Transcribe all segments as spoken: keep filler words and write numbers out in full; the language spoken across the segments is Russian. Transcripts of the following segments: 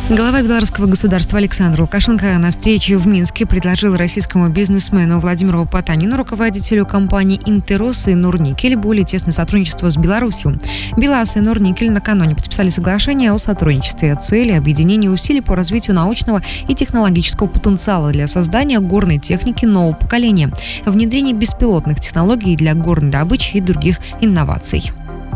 Глава белорусского государства Александр Лукашенко на встрече в Минске предложил российскому бизнесмену Владимиру Потанину, руководителю компании «Интерос» и «Норникель», более тесное сотрудничество с Беларусью. БелАЗ и «Норникель» накануне подписали соглашение о сотрудничестве. Цели объединения усилий по развитию научного и технологического потенциала для создания горной техники нового поколения, внедрение беспилотных технологий для горной добычи и других инноваций.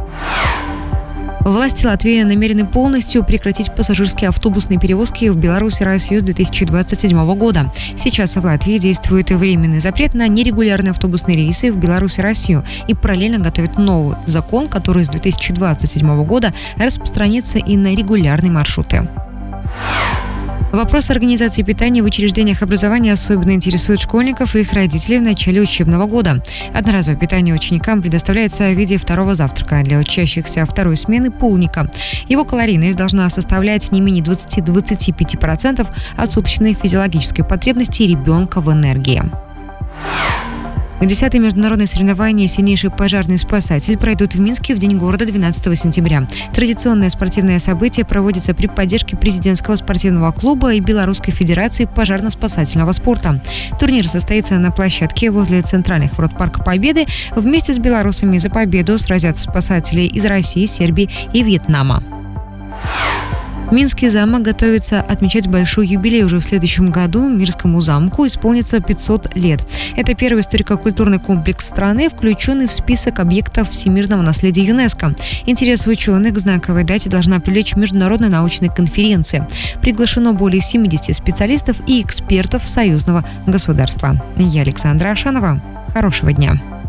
Власти Латвии намерены полностью прекратить пассажирские автобусные перевозки в Беларусь и Россию с две тысячи двадцать седьмого года. Сейчас в Латвии действует временный запрет на нерегулярные автобусные рейсы в Беларусь и Россию, и параллельно готовит новый закон, который с две тысячи двадцать седьмого года распространится и на регулярные маршруты. Вопрос организации питания в учреждениях образования особенно интересует школьников и их родителей в начале учебного года. Одноразовое питание ученикам предоставляется в виде второго завтрака для учащихся второй смены полника. Его калорийность должна составлять не менее двадцать-двадцать пять процентов от суточной физиологической потребности ребенка в энергии. Десятые международные соревнования «Сильнейший пожарный спасатель» пройдут в Минске в День города двенадцатого сентября. Традиционное спортивное событие проводится при поддержке президентского спортивного клуба и Белорусской федерации пожарно-спасательного спорта. Турнир состоится на площадке возле центральных ворот Парка Победы. Вместе с белорусами за победу сразятся спасатели из России, Сербии и Вьетнама. Минский замок готовится отмечать большой юбилей. Уже в следующем году Мирскому замку исполнится пятьсот лет. Это первый историко-культурный комплекс страны, включенный в список объектов всемирного наследия ЮНЕСКо. Интерес ученых к знаковой дате должна привлечь международная научная конференция. Приглашено более семидесяти специалистов и экспертов союзного государства. Я Александра Ашанова. Хорошего дня.